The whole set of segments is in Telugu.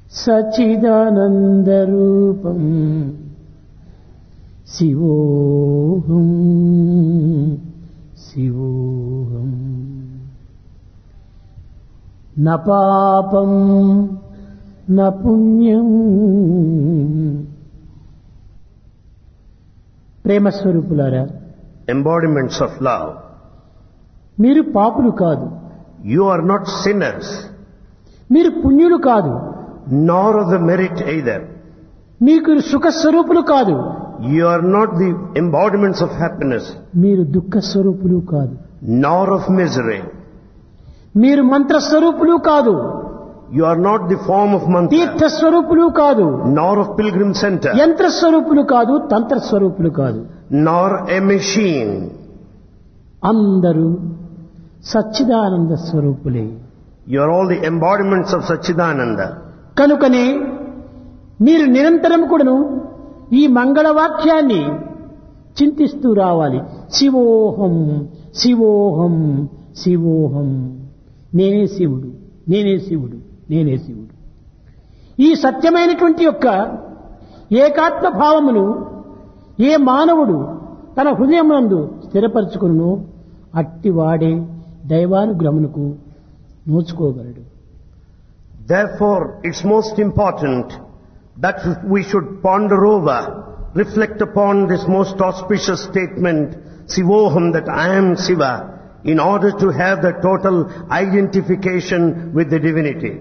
సచ్చిదానందరూపం శివోహం శివోహం న పాపం న పుణ్యం. ప్రేమస్వరూపులారా, embodiments of love, మీరు పాపులు కాదు, you are not sinners, మీరు పుణ్యులు కాదు, nor of the merit either. మీకు సుఖస్వరూపులు కాదు, You are not the embodiments of happiness, మీరు దుఃఖస్వరూపులు కాదు, nor of misery. మీరు మంత్రస్వరూపులు కాదు, You are not the form of mantra, తీర్థస్వరూపులు కాదు, nor of pilgrim center, యంత్రస్వరూపులు కాదు, తంత్రస్వరూపులు కాదు. nor a machine. అందరూ Sachchidananda స్వరూపులే. You are all the embodiments of Satchidananda. కనుకనే మీరు నిరంతరం కూడాను ఈ మంగళవాక్యాన్ని చింతిస్తూ రావాలి. శివోహం శివోహం శివోహం. నేనే శివుడు, నేనే శివుడు, నేనే శివుడు. ఈ సత్యమైనటువంటి యొక్క ఏకాత్మ భావమును ఏ మానవుడు తన హృదయమునందు స్థిరపరచుకును అట్టివాడే దైవానుగ్రహమునకు నోచుకోగలడు. Therefore, it's most important that we should ponder over, reflect upon this most auspicious statement, Sivoham, that I am Siva, in order to have the total identification with the divinity.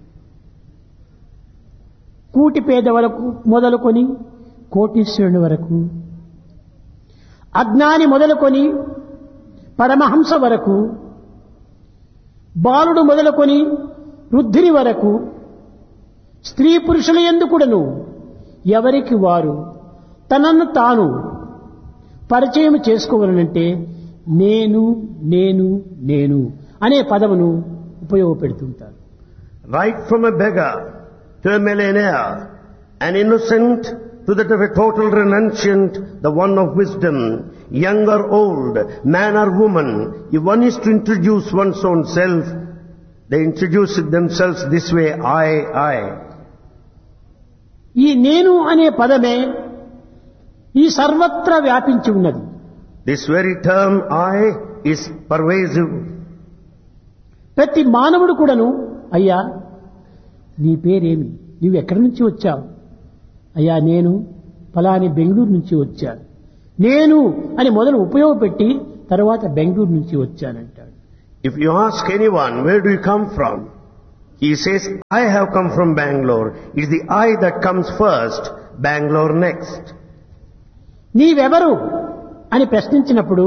కూటి పేద వరకు మొదలుకొని కోటీశ్వరుని వరకు, అజ్ఞాని మొదలుకొని పరమహంస వరకు, బాలుడు మొదలుకొని వృద్ధుని వరకు, స్త్రీ పురుషుల యందు కూడాను ఎవరికి వారు తనను తాను పరిచయం చేసుకోవాలంటే నేను నేను నేను అనే పదమును ఉపయోగపెడుతుంటారు. Right from a beggar to a millionaire, an innocent to that of a total renunciant, the one of wisdom, young or old, man or woman, if one is to introduce one's own self, they introduce it themselves this way, I. ఈ నేను అనే పదమే ఈ సర్వత్రా వ్యాపించి ఉన్నది. This very term I is pervasive. ప్రతి మానవుడు కూడాను అయ్యా నీ పేరేమి, నీవు ఎక్కడి నుంచి వచ్చావు? అయ్యా నేను ఫలాని బెంగళూరు నుంచి వచ్చాను. నేను అని మొదలు ఉపయోగపెట్టి తర్వాత బెంగళూరు నుంచి వచ్చానంటాడు. If you ask anyone, where do you come from? He says, I have come from Bangalore. It's the I that comes first, Bangalore next. నీవెవరు అని ప్రశ్నించినప్పుడు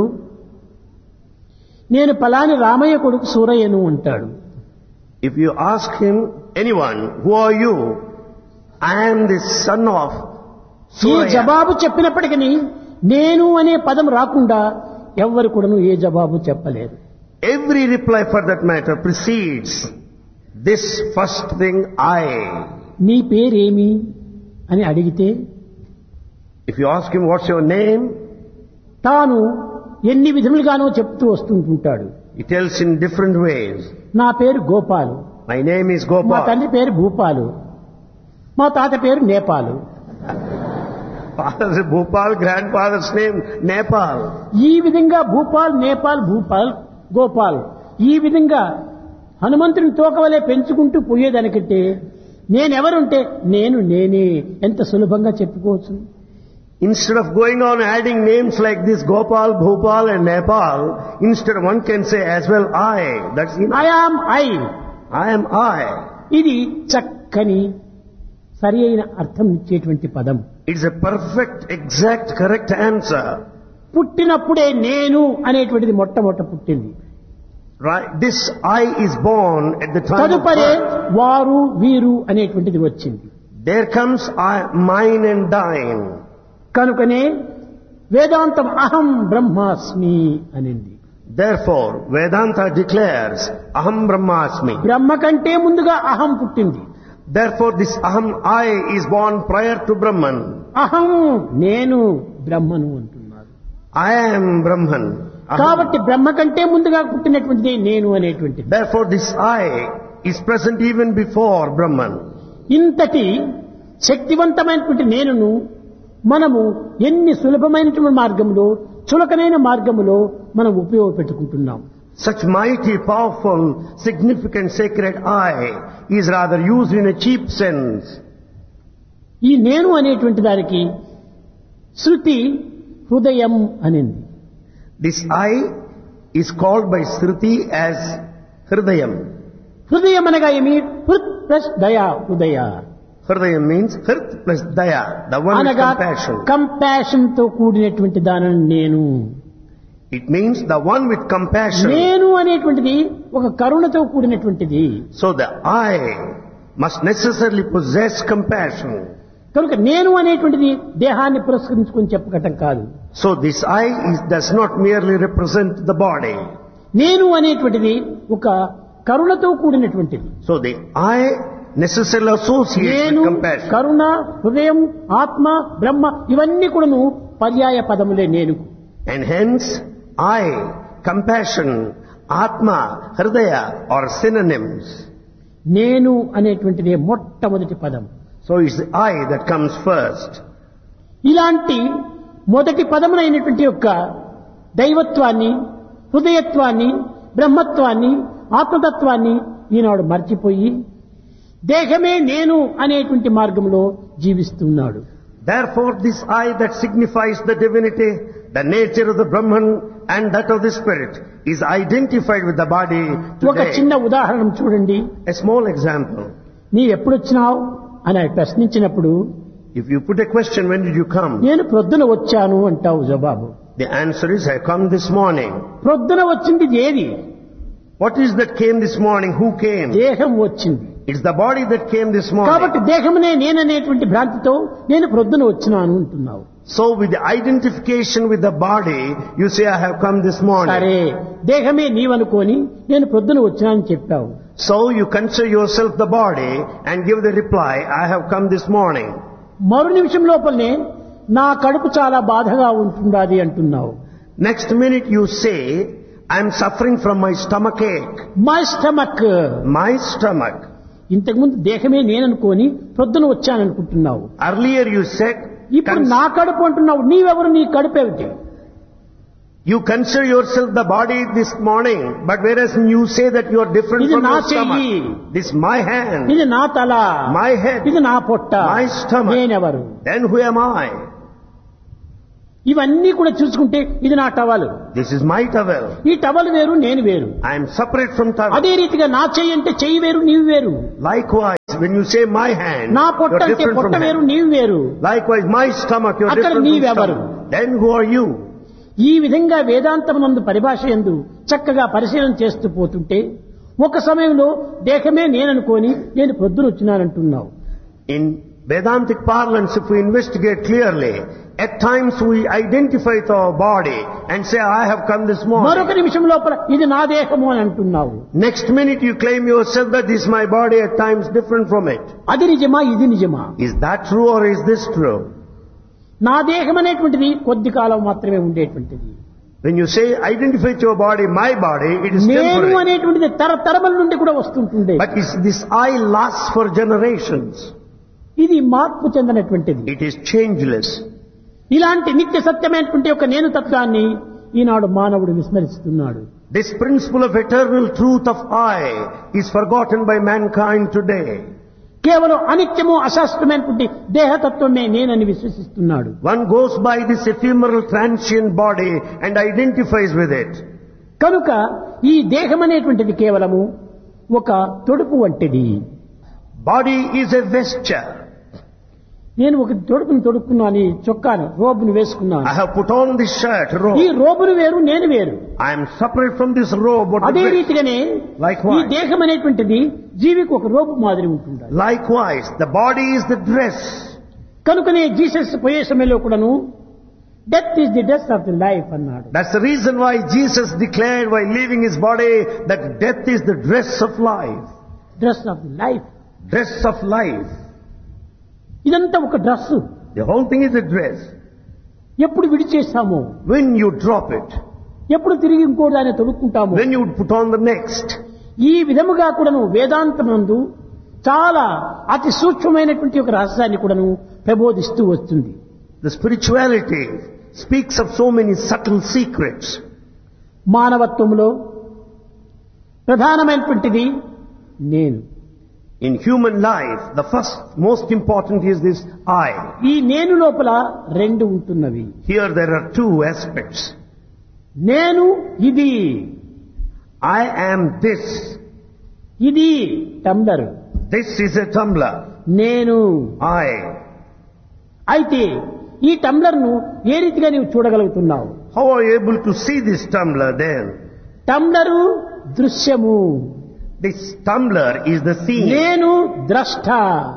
నేను ఫలాని రామయ్య కొడుకు సూరయ్యను అంటాడు. If you ask him, anyone, who are you? I am the son of ఈ Suraya. జవాబు చెప్పినప్పటికీ నేను అనే పదం రాకుండా ఎవ్వరు కూడాను ఏ జవాబు చెప్పలేరు. Every reply for that matter precedes this first thing, I. నీ పేరేమి అని అడిగితే If you ask him, what's your name? తాను ఎన్ని విధములుగానో చెప్తూ వస్తుంటుంటాడు. He tells in different ways. నా పేరు గోపాలు, My name is మా Gopal. తండ్రి పేరు భూపాలు, మా తాత పేరు Nepal. Father's Bhopal, grandfather's name Nepal. ఈ విధంగా భూపాల్ నేపాల్ భూపాల్ గోపాల్ ఈ విధంగా హనుమంతుని తోకవలే పెంచుకుంటూ పోయేదానికంటే నేనెవరుంటే నేనే ఎంత సులభంగా చెప్పుకోవచ్చు. Instead of going on adding names like this, Gopal, Bhopal and Nepal, instead one can say as well I. That's enough. I am I. I am I. ఇది చక్కని సరి అయిన అర్థం ఇచ్చేటువంటి పదం. It's a perfect, exact, correct answer. పుట్టినప్పుడే నేను అనేటువంటిది మొట్టమొదట పుట్టింది. Right? This I is born at the time of తదుపరే birth. వారు వీరు అనేటువంటిది వచ్చింది. There comes I, mine and thine. కనుకనే వేదాంతం అహం బ్రహ్మాస్మి అనింది. Therefore, Vedanta declares, Aham Brahmasmi. బ్రహ్మ కంటే ముందుగా అహం పుట్టింది. Therefore, this Aham I is born prior to Brahman. అహం నేను బ్రహ్మను అంటున్నారు. I am Brahman. Aham. కాబట్టి బ్రహ్మ కంటే ముందుగా పుట్టినటువంటిది నేను అనేటువంటిది. Therefore, this I is present even before Brahman. ఇంతటి శక్తివంతమైనటువంటి నేనును మనము ఎన్ని సులభమైనటువంటి మార్గంలో చులకనైన మార్గములో మనం ఉపయోగపెట్టుకుంటున్నాం. Such mighty, powerful, significant, sacred I is rather used in a cheap sense. ఈ నేను అనేటువంటి దానికి శృతి హృదయం అనింది. This I is called by Shruti as Hridayam. హృదయం అనగా ఏమి? హృత్ ప్లస్ దయా, హృదయ. Hridayam means Hrit plus Daya, the one with అనగా compassion. కంపాషన్ తో కూడినటువంటి దానిని నేను. It means the one with compassion. నేను అనేటువంటిది ఒక కరుణతో కూడినటువంటిది. So the I must necessarily possess compassion. కనుక నేను అనేటువంటిది దేహాన్ని పురస్కరించుకొని చెప్పకటం కాదు. So this I does not merely represent the body. నేను అనేటువంటిది ఒక కరుణతో కూడినటువంటిది. So the I necessarily associates నేను, with compassion. కరుణ, హృదయం, ఆత్మ, బ్రహ్మ ఇవన్నీ కూడాను పర్యాయ పదములే నేను. And hence I, compassion, Atma, Hridaya are synonyms. నేను అనేటువంటిది మొట్టమొదటి పదం. So it's the I that comes first. ఇలాంటి మొదటి పదమునైనటువంటి యొక్క దైవత్వాన్ని, హృదయత్వాన్ని, బ్రహ్మత్వాన్ని, ఆత్మతత్వాన్ని ఈనాడు మర్చిపోయి దేహమే నేను అనేటువంటి మార్గంలో జీవిస్తున్నాడు. Therefore this I that signifies the divinity, the nature of the Brahman and that of the spirit is identified with the body ఒక today. చిన్న ఉదాహరణ చూడండి. A small example. నీవు ఎప్పుడు వచ్చినావు అని ప్రశ్నించినప్పుడు If you put a question, when did you come? నేను ప్రొద్దున వచ్చాను అంటావు జవాబు. The answer is, I come this morning. ప్రొద్దున వచ్చింది ఏది? What is that came this morning? Who came? దేహం వచ్చింది. It's the body that came this morning. కాబట్టి దేహమునే నేననేటువంటి భ్రాంతితో నేను ప్రొద్దున వచ్చినాను అంటున్నావు. So with the identification with the body, you say, I have come this morning. సరే, దేహమే నీవనుకొని నేను ప్రొద్దున వచ్చినానని చెప్పావు. So you consider yourself the body and give the reply, I have come this morning. మరు నిమిషం లోపలనే నా కడుపు చాలా బాధగా ఉంటుండాది అంటున్నావు. Next minute you say, I am suffering from my stomach ache. My stomach. My stomach. ఇంతకుముందు దేహమే నేననుకొని ప్రొద్దున వచ్చాననుకుంటున్నావు. Earlier you said, ఇప్పుడు నా కడుపు అంటున్నావు. నీవెవరు? నీ కడుపు ఏమిటి? you consider yourself the body this morning, but whereas you say that you are different ఇది from నా your stomach. చెయ్యి, This my hand, ఇది నా తల, my head, ఇది నా పొట్ట, my stomach. నేనెవరు? Then who am I? ఇవన్నీ కూడా చూసుకుంటే ఇది నా towel. This is my towel. ఈ టవల్ వేరు, నేను వేరు. I am separate from towel. అదే రీతిగా నా చెయ్యి అంటే చెయ్యి వేరు, నీవు వేరు. Likewise, when you say my hand, నా you పొట్ట are అంటే different పొట్ట from వేరు, hand. నీవు వేరు. Likewise, my stomach, you are అక్కడ different from నీవెవరు? stomach. Then who are you? ఈ విధంగా వేదాంతమునందు పరిభాష యందు చక్కగా పరిశీలన చేస్తూ పోతుంటే ఒక సమయంలో దేహమే నేననుకొని నేను ప్రొద్దున వచ్చినానంటున్నావు. In Vedantic parlance, if we investigate clearly, at times we identify with our body and say, I have come this morning. మరొక నిమిషం లోపల ఇది నా దేహము అని అంటున్నావు. Next minute you claim yourself that this is my body, at times different from it. అది నిజమా? ఇది నిజమా? Is that true or is this true? నా దేహం అనేటువంటిది కొద్ది కాలం మాత్రమే ఉండేటువంటిది. When you say identify with your body, my body, it is నేను temporary. అనేటువంటిది తరతరముల నుండి కూడా వస్తుంటుండే. But this I lasts for generations. ఇది మార్పు చెందినటువంటిది. It is changeless. ఇలాంటి నిత్య సత్యమైనటువంటి ఒక నేను తత్వాన్ని ఈనాడు మానవుడు విస్మరిస్తున్నాడు. This principle of eternal truth of I is forgotten by mankind today. కేవలం అనిత్యము అశాస్త్రమైనటువంటి దేహతత్వమే నేనని విశ్వసిస్తున్నాడు. One goes by this ephemeral transient body and identifies with it. కనుక ఈ దేహం అనేటువంటిది కేవలము ఒక తొడుపు వంటిది. Body is a vesture. నేను ఒక తొడుపును తొడుక్కున్నాను, చొక్కాను, రోబును వేసుకున్నాను. I have put on this shirt, ఈ robe. రోబును వేరు, నేను వేరు. I am separate from this robe. What అదే the dress. రీతిగానే Likewise. ఈ దేహం అనేటువంటిది జీవికి ఒక రోబు మాదిరి ఉంటుంది. Likewise, the body is the dress. కనుకనే జీసస్ పోయే సమయంలో కూడాను death is the dress of the life అన్నాడు. That's the reason why Jesus declared while leaving his body that death is the dress of life. Dress of the life. Dress of life. ఇదంతా ఒక dress. The whole thing is a dress. ఎప్పుడు విడిచేస్తామో, When you drop it, ఎప్పుడు తిరిగి ఇంకో దాన్ని తొడుక్కుంటాము. when you put on the next. ఈ విధముగా కూడాను వేదాంతమందు చాలా అతి సూక్ష్మమైనటువంటి ఒక రహస్యాన్ని కూడాను ప్రబోధిస్తూ వస్తుంది. The spirituality speaks of so many subtle secrets. మానవత్వంలో ప్రధానమైనటువంటిది నేను. In human life, the first most important is this I. ఈ నేను లోపల రెండు ఉంటున్నవి. Here there are two aspects. నేను ఇది, I am this. ఇది tumbler, This is a tumbler. నేను. I. అయితే ఈ టంబ్లర్ను ఏ రీతిగా నీవు చూడగలుగుతున్నావు? How are you able to see this tumbler then? టంబ్లరు దృశ్యము, This tumbler is the scene. నేను ద్రష్ట.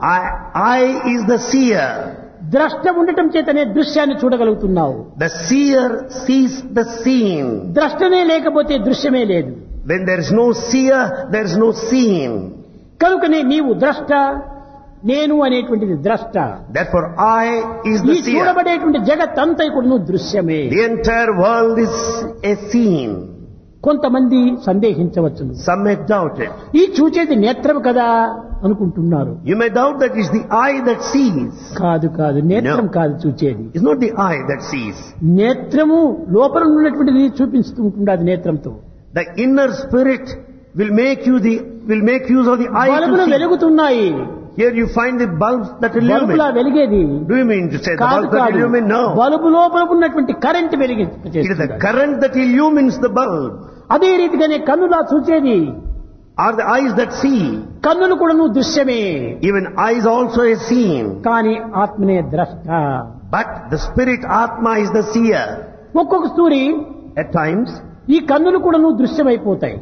I is the seer. ద్రష్ట ఉండటం చేతనే దృశ్యాన్ని చూడగలుగుతున్నావు. The seer sees the scene. ద్రష్టనే లేకపోతే దృశ్యమే లేదు. When there is no seer, there is no scene. కనుకనే నీవు ద్రష్ట, నేను అనేటువంటిది ద్రష్ట. Therefore I is ఈ the seer. చూడబడేటువంటి జగత్ అంతా కూడా దృశ్యమే. The entire world is a scene. కొంతమంది సందేహించవచ్చును, Some may doubt it. ఈ చూచేది నేత్రం కదా అనుకుంటున్నారు. You may doubt that it's the eye that sees. కాదు కాదు, నేత్రం No. కాదు చూచేది. It's not the eye that sees. నేత్రము లోపల ఉన్నటువంటిది చూపిస్తూ ఉంటుంది నేత్రంతో. The inner spirit will make use of the eye బల్బులు to see. వెలుగుతున్నాయి. Here you find the bulbs that బల్బులా illumine. వెలిగేది Do you mean to say the కాదు bulbs that కాదు, illumine? No. బల్బు లోపల ఉన్నటువంటి current It is the వెలిగించేస్తుంది. current that illumines the bulb. అదే రీతిగానే కన్నులా చూచేది, Are the eyes that see. కన్నులు కూడాను దృశ్యమే. Even eyes also a scene. కానీ ఆత్మనే ద్రష్ట. But the spirit Atma is the seer. ఒక్కొక్క స్టోరీ At times, ఈ కన్నులు కూడాను దృశ్యమైపోతాయి,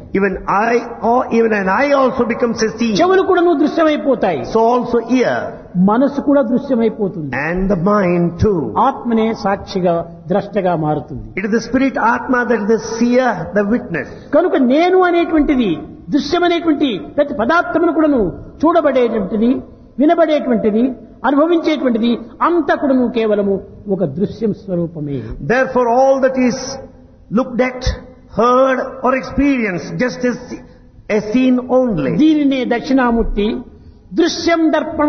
even an eye also becomes a scene. చెవులు కూడాను దృశ్యమైపోతాయి, So also ear మనసు కూడా దృశ్యమైపోతుంది. and the mind too. ఆత్మనే సాక్షిగా ద్రష్టగా మారుతుంది. It is the spirit Atma that is the seer, the witness. కనుక నేను అనేటువంటిది దృశ్యమనేటువంటి ప్రతి పదార్థమును కూడాను చూడబడేటువంటిది, వినబడేటువంటిది, అనుభవించేటువంటిది అంతా కూడాను కేవలము ఒక దృశ్యం స్వరూపమే. Therefore all that is looked at, heard or experienced just as a scene only. దీనినే దక్షిణామూర్తి దృశ్యం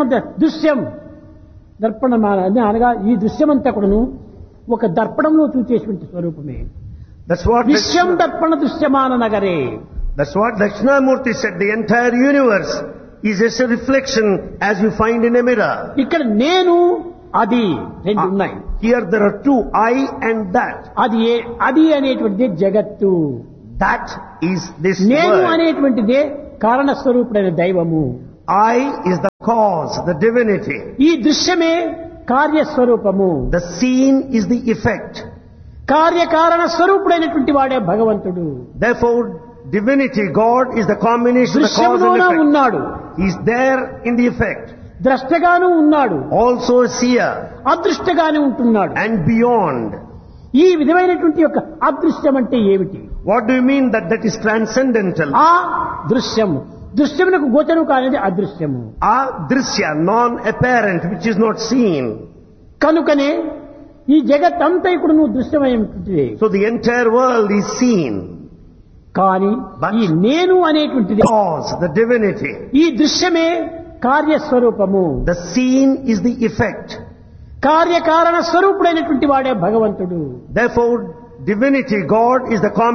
దర్పణం అనగా ఈ దృశ్యమంతా కూడాను ఒక దర్పణంలో చూచేటువంటి స్వరూపమే. That's what విశ్వం దర్పణ దృశ్యమాన నగరే. Dakshinamurti said. The entire universe is just a reflection as you find in a mirror. ఇక్కడ నేను అది రెండు ఉన్నాయి. Here there are two, I and that. అది అనేటువంటిది జగత్తు. That is this నేను world. అనేటువంటిదే కారణస్వరూపుడైన దైవము. I is the cause, the divinity. ఈ దృశ్యమే కార్యస్వరూపము. The scene is the effect. కార్యకారణ స్వరూపుడైనటువంటి వాడే భగవంతుడు. Therefore, divinity, God, is the combination of the cause and దృశ్యంలోనే effect. ఉన్నాడు, He is there in the effect. ద్రష్టగాను ఉన్నాడు, Also a seer అదృష్టగానే ఉంటున్నాడు. and beyond. ఈ విధమైనటువంటి యొక్క అదృశ్యం అంటే ఏమిటి? What do you mean that is transcendental? ఆ దృశ్యం, దృశ్యమునకు గోచరం కానిది అదృశ్యము. Adrishya, non-apparent, which is not seen. కనుకనే ఈ జగత్ అంతా ఇప్పుడు నువ్వు దృశ్యమైనటువంటిది. So the entire world is seen. కానీ But- ఈ నేను అనేటువంటిది, Cause, the divinity. ఈ దృశ్యమే కార్యస్వరూపము. The scene is the effect. కార్యకారణ స్వరూపుడైనటువంటి వాడే భగవంతుడు. Therefore, divinity, God, is the combination